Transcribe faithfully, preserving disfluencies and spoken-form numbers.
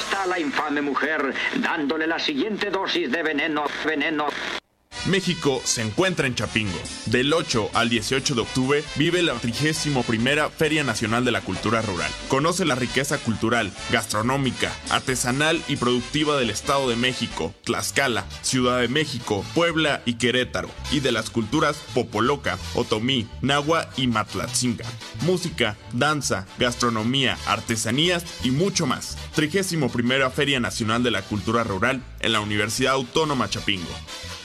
está la infame mujer, dándole la siguiente dosis de veneno, veneno. México se encuentra en Chapingo. Del ocho al dieciocho de octubre vive la trigésima primera Feria Nacional de la Cultura Rural. Conoce la riqueza cultural, gastronómica, artesanal y productiva del Estado de México, Tlaxcala, Ciudad de México, Puebla y Querétaro, y de las culturas popoloca, otomí, nahua y matlatzinga. Música, danza, gastronomía, artesanías y mucho más. trigésima primera Feria Nacional de la Cultura Rural en la Universidad Autónoma Chapingo.